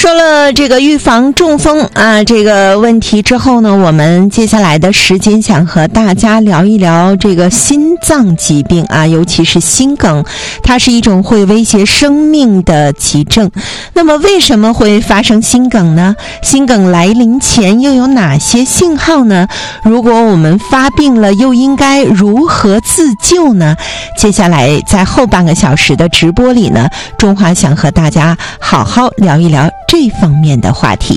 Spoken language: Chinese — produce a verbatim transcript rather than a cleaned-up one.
说了这个预防中风啊这个问题之后呢，我们接下来的时间想和大家聊一聊这个心脏疾病啊，尤其是心梗，它是一种会威胁生命的急症。那么为什么会发生心梗呢？心梗来临前又有哪些信号呢？如果我们发病了，又应该如何自救呢？接下来在后半个小时的直播里呢，中华想和大家好好聊一聊这方面的话题。